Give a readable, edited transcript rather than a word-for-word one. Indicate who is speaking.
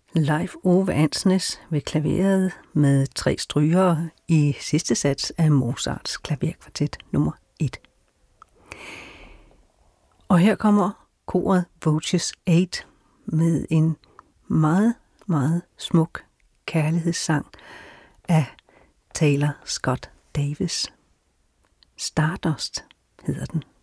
Speaker 1: Leif Ove Andsnes ved klaveret med 3 strygere i sidste sats af Mozarts klaverkvartet nummer 1. Og her kommer koret Voces 8 med en meget, meget smuk kærlighedssang af Taylor Scott Davis. Stardust hedder den.